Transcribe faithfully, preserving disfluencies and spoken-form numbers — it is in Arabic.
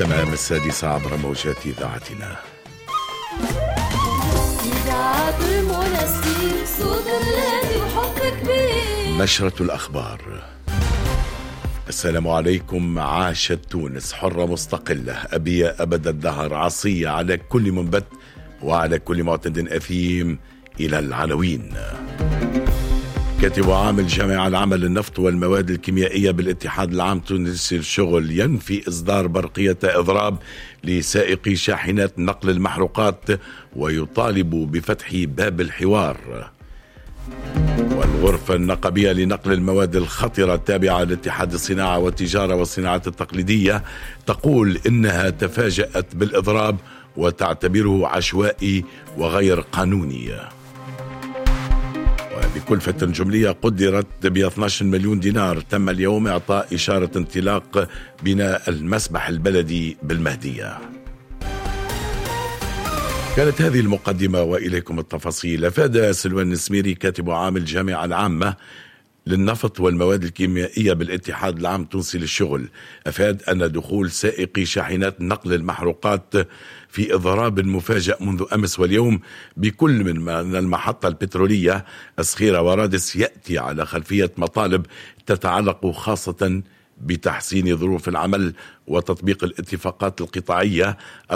تمام السادسة عبر موجات إذاعتنا. إذاعة المنسي صوت الذي وحب كبير. نشرة الأخبار. السلام عليكم. عاشت تونس حرة مستقلة أبية أبد الدهر، عصية على كل منبت وعلى كل معتد أثيم. إلى العناوين. كاتب عام الجامعة العامة للنفط والمواد الكيميائية بالاتحاد العام التونسي للشغل ينفي إصدار برقية إضراب لسائقي شاحنات نقل المحروقات ويطالب بفتح باب الحوار. والغرفة النقابية لنقل المواد الخطرة التابعة لاتحاد الصناعة والتجارة والصناعات التقليدية تقول إنها تفاجأت بالإضراب وتعتبره عشوائي وغير قانوني. وبكلفة جملية قدرت ب اثني عشر مليون دينار تم اليوم إعطاء إشارة انطلاق بناء المسبح البلدي بالمهدية. كانت هذه المقدمة وإليكم التفاصيل. أفاد سلوان السميري كاتب عام الجامعة العامة للنفط والمواد الكيميائية بالاتحاد العام التونسي للشغل، أفاد أن دخول سائقي شاحنات نقل المحروقات في إضراب مفاجئ منذ أمس واليوم بكل من المحطة البترولية الصخيرة ورادس يأتي على خلفية مطالب تتعلق خاصة بتحسين ظروف العمل وتطبيق الاتفاقات القطاعية